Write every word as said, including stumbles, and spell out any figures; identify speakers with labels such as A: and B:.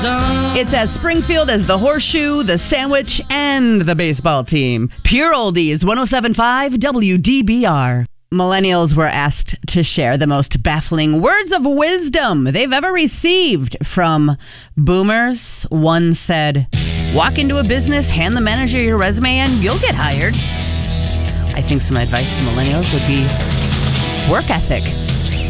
A: It's as Springfield as the horseshoe, the sandwich, and the baseball team. Pure Oldies, one oh seven point five W D B R. Millennials were asked to share the most baffling words of wisdom they've ever received from boomers. One said, walk into a business, hand the manager your resume, and you'll get hired. I think some advice to millennials would be work ethic.